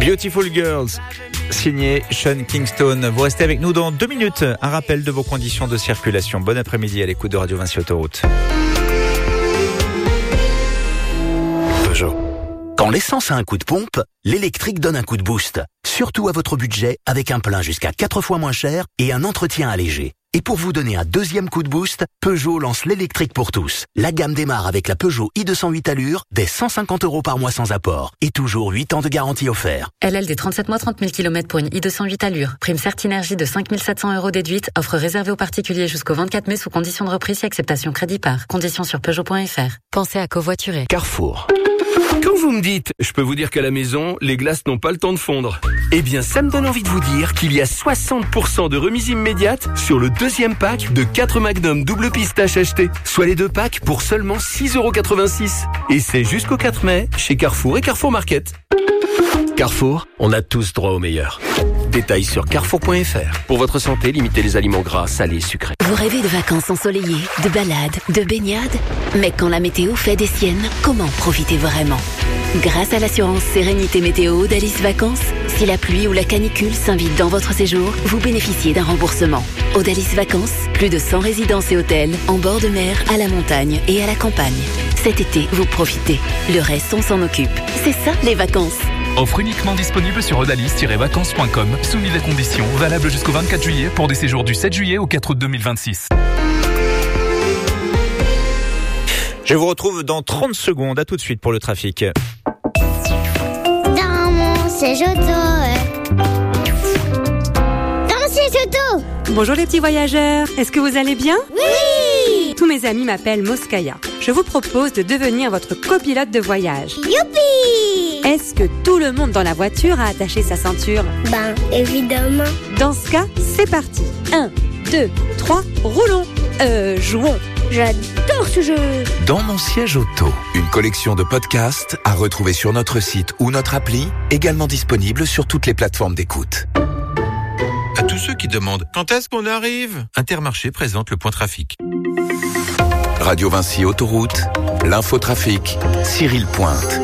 Beautiful Girls, signé Sean Kingston. Vous restez avec nous dans 2 minutes. Un rappel de vos conditions de circulation. Bon après-midi à l'écoute de Radio Vinci Autoroute. Peugeot. Quand l'essence a un coup de pompe, l'électrique donne un coup de boost. Surtout à votre budget, avec un plein jusqu'à 4 fois moins cher et un entretien allégé. Et pour vous donner un deuxième coup de boost, Peugeot lance l'électrique pour tous. La gamme démarre avec la Peugeot i208 Allure, dès 150 € par mois sans apport. Et toujours 8 ans de garantie offert. LLD 37 mois, 30 000 km pour une i208 Allure. Prime Certinergie de 5 700 € déduite. Offre réservée aux particuliers jusqu'au 24 mai sous condition de reprise et acceptation crédit par. Conditions sur Peugeot.fr. Pensez à covoiturer. Carrefour. Quand vous me dites, je peux vous dire qu'à la maison, les glaces n'ont pas le temps de fondre. Eh bien, ça me donne envie de vous dire qu'il y a 60% de remise immédiate sur le deuxième pack de 4 Magnum double pistache achetés. Soit les 2 packs pour seulement 6,86 €. Et c'est jusqu'au 4 mai chez Carrefour et Carrefour Market. Carrefour, on a tous droit au meilleur. Détails sur carrefour.fr. Pour votre santé, limitez les aliments gras, salés, sucrés. Vous rêvez de vacances ensoleillées, de balades, de baignades? Mais quand la météo fait des siennes, comment profiter vraiment? Grâce à l'assurance Sérénité Météo d'Alice Vacances, si la pluie ou la canicule s'invite dans votre séjour, vous bénéficiez d'un remboursement. Audalis Vacances, plus de 100 résidences et hôtels, en bord de mer, à la montagne et à la campagne. Cet été, vous profitez. Le reste, on s'en occupe. C'est ça, les vacances. Offre uniquement disponible sur odalis-vacances.com, soumis à conditions, valable jusqu'au 24 juillet pour des séjours du 7 juillet au 4 août 2026. Je vous retrouve dans 30 secondes. À tout de suite pour le trafic. Dans mon siège auto. Dans mon siège auto. Bonjour les petits voyageurs, est-ce que vous allez bien? Oui. Tous mes amis m'appellent Moskaya. Je vous propose de devenir votre copilote de voyage. Youpi. Est-ce que tout le monde dans la voiture a attaché sa ceinture? Ben, évidemment. Dans ce cas, c'est parti. 1, 2, 3, roulons. Jouons. J'adore ce jeu. Dans mon siège auto, une collection de podcasts à retrouver sur notre site ou notre appli, également disponible sur toutes les plateformes d'écoute. À tous ceux qui demandent quand est-ce qu'on arrive, Intermarché présente le point trafic. Radio Vinci Autoroute, l'infotrafic, Cyril Pointe.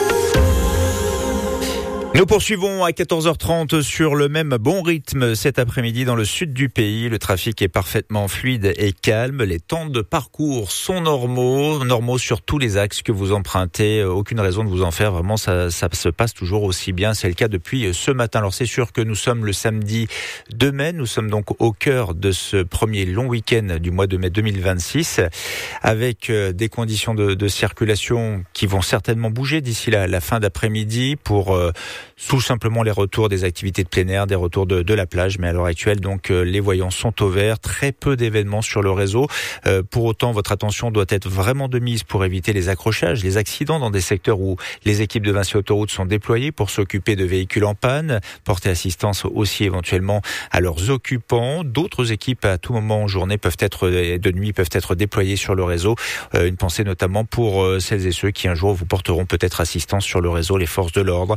Nous poursuivons à 14h30 sur le même bon rythme cet après-midi dans le sud du pays. Le trafic est parfaitement fluide et calme. Les temps de parcours sont normaux sur tous les axes que vous empruntez. Aucune raison de vous en faire. Vraiment, ça se passe toujours aussi bien. C'est le cas depuis ce matin. Alors c'est sûr que nous sommes le samedi 2 mai. Nous sommes donc au cœur de ce premier long week-end du mois de mai 2026 avec des conditions de circulation qui vont certainement bouger d'ici la fin d'après-midi pour tout simplement les retours des activités de plein air, des retours de la plage. Mais à l'heure actuelle, donc, les voyants sont au vert. Très peu d'événements sur le réseau. Pour autant, votre attention doit être vraiment de mise pour éviter les accrochages, les accidents dans des secteurs où les équipes de Vinci Autoroute sont déployées pour s'occuper de véhicules en panne, porter assistance aussi éventuellement à leurs occupants. D'autres équipes à tout moment en journée de nuit peuvent être déployées sur le réseau. Une pensée notamment pour celles et ceux qui un jour vous porteront peut-être assistance sur le réseau, les forces de l'ordre.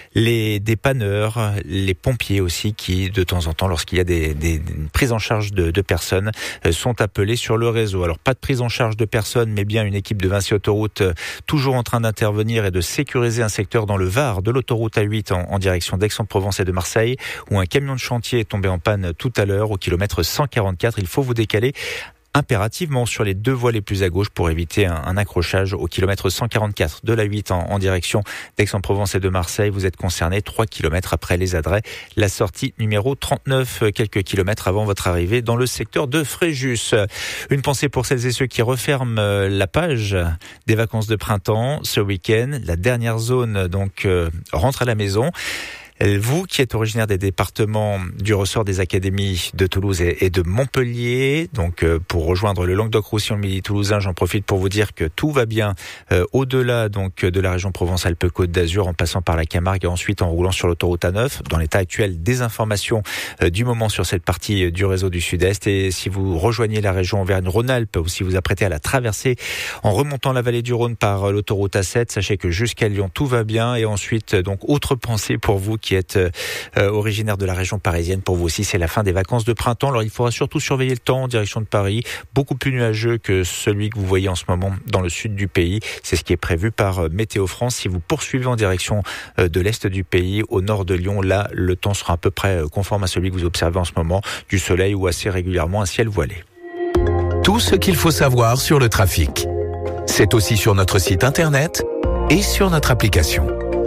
Les dépanneurs, les pompiers aussi qui, de temps en temps, lorsqu'il y a des prises en charge de personnes, sont appelés sur le réseau. Alors, pas de prise en charge de personnes, mais bien une équipe de Vinci Autoroute toujours en train d'intervenir et de sécuriser un secteur dans le Var de l'autoroute A8 en direction d'Aix-en-Provence et de Marseille, où un camion de chantier est tombé en panne tout à l'heure au kilomètre 144. Il faut vous décaler impérativement sur les 2 voies les plus à gauche pour éviter un accrochage au kilomètre 144 de la 8 en direction d'Aix-en-Provence et de Marseille. Vous êtes concerné 3 kilomètres après les Adrets, la sortie numéro 39, quelques kilomètres avant votre arrivée dans le secteur de Fréjus. Une pensée pour celles et ceux qui referment la page des vacances de printemps ce week-end. La dernière zone donc rentre à la maison. Vous qui êtes originaire des départements du ressort des académies de Toulouse et de Montpellier, donc pour rejoindre le Languedoc-Roussillon, le Midi toulousain, j'en profite pour vous dire que tout va bien au-delà donc de la région Provence-Alpes-Côte d'Azur, en passant par la Camargue et ensuite en roulant sur l'autoroute A9. Dans l'état actuel des informations du moment sur cette partie du réseau du Sud-Est, et si vous rejoignez la région Auvergne-Rhône-Alpes ou si vous apprêtez à la traverser en remontant la vallée du Rhône par l'autoroute A7, sachez que jusqu'à Lyon tout va bien. Et ensuite donc autre pensée pour vous qui êtes originaire de la région parisienne. Pour vous aussi, c'est la fin des vacances de printemps. Alors il faudra surtout surveiller le temps en direction de Paris. Beaucoup plus nuageux que celui que vous voyez en ce moment dans le sud du pays. C'est ce qui est prévu par Météo France. Si vous poursuivez en direction de l'est du pays, au nord de Lyon, là, le temps sera à peu près conforme à celui que vous observez en ce moment. Du soleil ou assez régulièrement un ciel voilé. Tout ce qu'il faut savoir sur le trafic. C'est aussi sur notre site internet et sur notre application.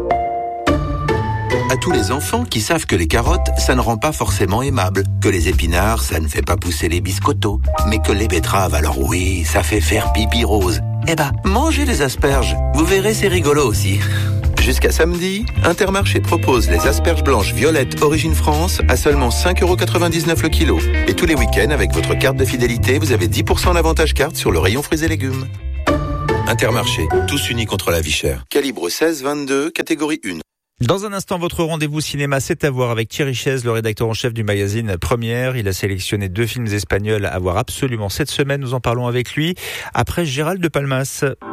À tous les enfants qui savent que les carottes, ça ne rend pas forcément aimable, que les épinards, ça ne fait pas pousser les biscottos, mais que les betteraves, alors oui, ça fait faire pipi rose. Eh ben, mangez les asperges, vous verrez, c'est rigolo aussi. Jusqu'à samedi, Intermarché propose les asperges blanches violettes Origine France à seulement 5,99€ le kilo. Et tous les week-ends, avec votre carte de fidélité, vous avez 10% d'avantage carte sur le rayon fruits et légumes. Intermarché, tous unis contre la vie chère. Calibre 16-22, catégorie 1. Dans un instant, votre rendez-vous cinéma, c'est à voir avec Thierry Chaise, le rédacteur en chef du magazine Première. Il a sélectionné 2 films espagnols à voir absolument cette semaine. Nous en parlons avec lui après Gérald de Palmas.